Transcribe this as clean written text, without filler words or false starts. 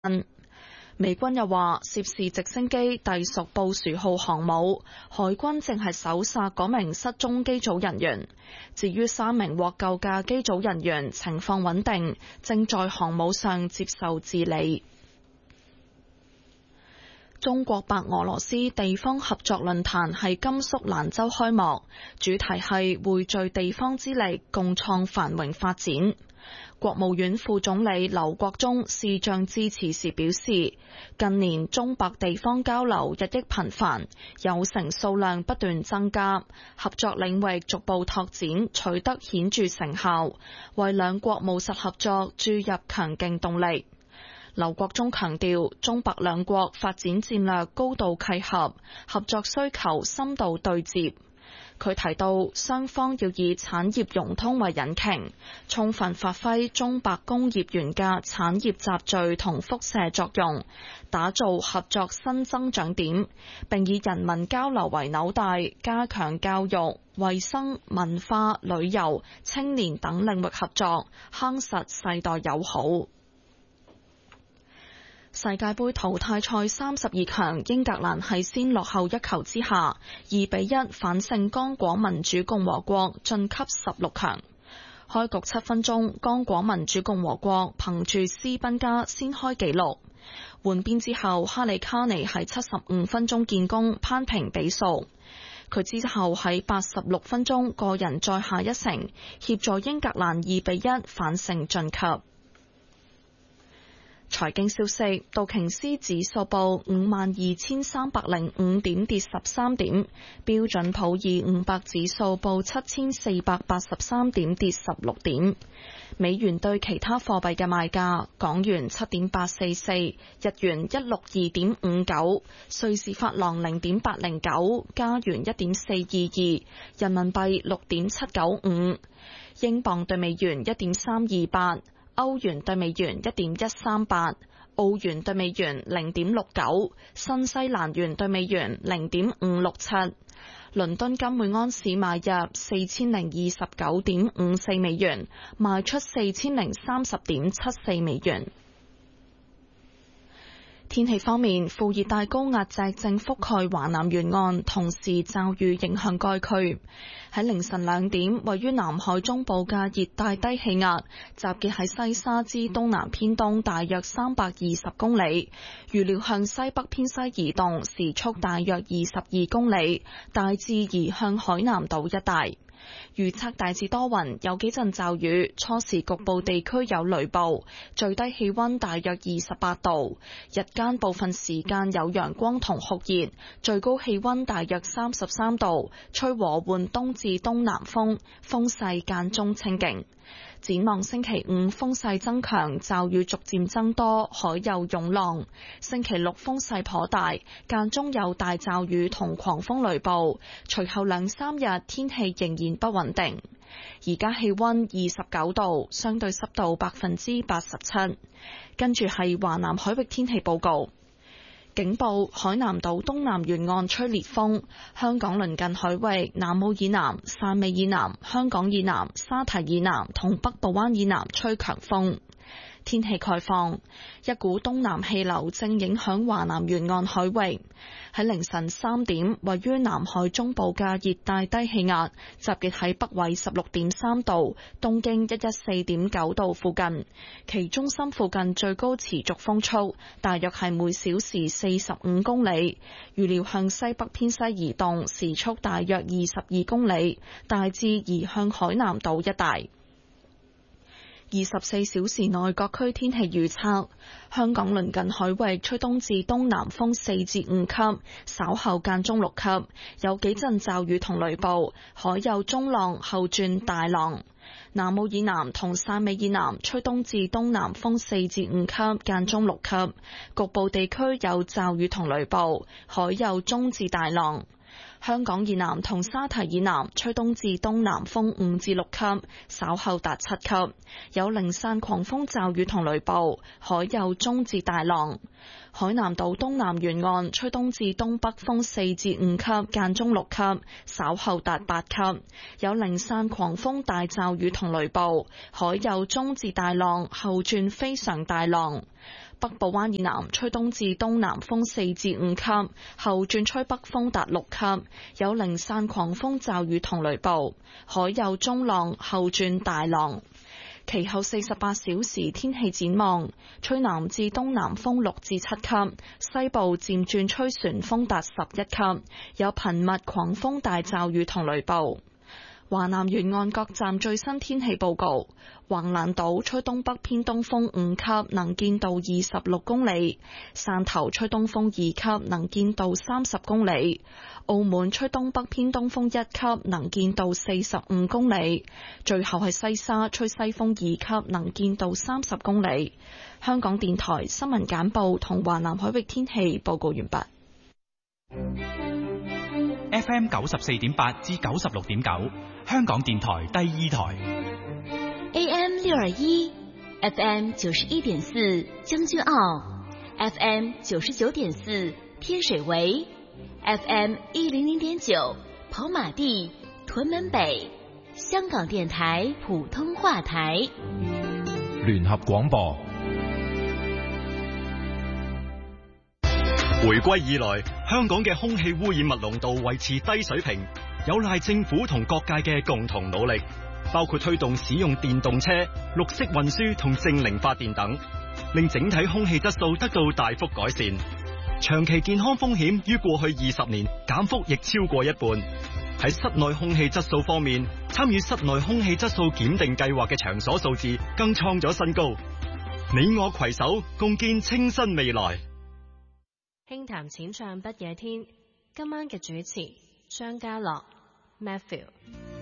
美軍又話，涉事直升機隸屬布殊號航母，海軍正係搜索嗰名失蹤機組人員。至於3名獲救嘅機組人員情況穩定，正在航母上接受治理。中國白俄羅斯地方合作論壇喺甘肅蘭州開幕，主題係匯聚地方之力，共創繁榮發展。國務院副總理劉國中視像致辭時表示，近年中白地方交流日益頻繁，友城數量不斷增加，合作領域逐步拓展，取得顯著成效，為兩國務實合作注入強勁動力。劉國中強調，中白兩國發展戰略高度契合，合作需求深度對接。佢提到，雙方要以產業融通為引擎，充分發揮中白工業園嘅產業集聚同輻射作用，打造合作新增長點，並以人民交流為紐帶，加強教育、衛生、文化、旅遊、青年等領域合作，夯實世代友好。世界盃淘汰賽32強，英格蘭係先落後1球之下2-1反勝剛果民主共和國，晉級16強。開局7分鐘，剛果民主共和國憑住斯賓加先開紀錄。換邊之後，哈利卡尼喺75分鐘建功，扳平比數。佢之後喺86分鐘個人再下一城，協助英格蘭2-1反勝晉級。財經消息，道瓊斯指數報52,305點，跌13點；標準普爾500指數報7,483點，跌16點。美元對其他貨幣嘅賣價：港元7.844，日元162.59，瑞士法郎0.809，加元1.422，人民幣6.795，英鎊對美元1.328。歐元對美元1.138，澳元對美元0.69，新西蘭元對美元0.567。倫敦金每安士買入4029.54美元，賣出4030.74美元。天氣方面，副熱帶高壓脊正覆蓋華南沿岸，同時驟雨影響該區。喺凌晨2點，位於南海中部嘅熱帶低氣壓集結喺西沙之東南偏東大約320公里，預料向西北偏西移動，時速大約22公里，大致移向海南島一帶。預測大致多雲，有幾陣驟雨，初時局部地區有雷暴，最低氣溫大約28度，日間部分時間有陽光同酷熱，最高氣溫大約33度，吹和緩東至東南風，風勢間中清勁。展望星期5風勢增強，驟雨逐漸增多，海有湧浪。星期6風勢頗大，間中有大驟雨同狂風雷暴。隨後2-3日天氣仍然不穩定。而家氣溫29度，相對濕度87%。跟住係華南海域天氣報告。警報：海南島東南沿岸吹烈風，香港鄰近海域南澳以南、汕尾以南、香港以南、沙堤以南同北部灣以南吹強風。天氣概況：一股東南氣流正影響華南沿岸海域。喺凌晨3點，位於南海中部嘅熱帶低氣壓集結喺北緯16.3度、東經114.9度附近，其中心附近最高持續風速大約係每小時45公里，預料向西北偏西移動，時速大約22公里，大致移向海南島一帶。24小時內各區天氣預測：香港鄰近海域吹東至東南風4至5級，稍後間中6級，有幾陣驟雨同雷暴，海有中浪後轉大浪。南澳以南同汕尾以南吹東至東南風4至5級，間中6級，局部地區有驟雨同雷暴，海有中至大浪。香港以南同沙堤以南吹東至東南風5至6級，稍後達7級，有零散狂風驟雨同雷暴，海有中至大浪。海南島東南沿岸吹東至東北風4至5級，間中6級，稍後達8級，有零散狂風大驟雨同雷暴，海有中至大浪，後轉非常大浪。 北部灣以南吹東至東南風4至5級，後轉吹北風達6級，有零散狂風驟雨同雷暴，海有中浪，後轉大浪。其後48小時天氣展望，吹南至東南風6至7級，西部漸轉吹旋風達11級，有頻密狂風大驟雨同雷暴。華南沿岸各站最新天氣報告：橫瀾島吹東北偏東風5級，能見度26公里；汕頭吹東風2級，能見度30公里；澳門吹東北偏東風1級，能見度45公里；最後係西沙吹西風2級，能見度30公里。香港電台新聞簡報同華南海域天氣報告完畢。 FM 94.8至96.9，香港電台第二台。 AM 621 FM 91.4將軍澳 FM 99.4天水圍 FM 100.9跑馬地屯門北，香港電台普通話台。 聯合廣播。 回歸以來，香港嘅空氣污染物濃度維持低水平，有賴政府同各界嘅共同努力，包括推動使用電動車、綠色運輸同淨零發電等，令整體空氣質素得到大幅改善。長期健康風險於過去20年減幅亦超過一半。喺室內空氣質素方面，參與室內空氣質素檢定計劃嘅場所數字更創咗新高。你我攜手共建清新未來。 輕談淺唱不夜天，今晚嘅主持張家樂 Matthew。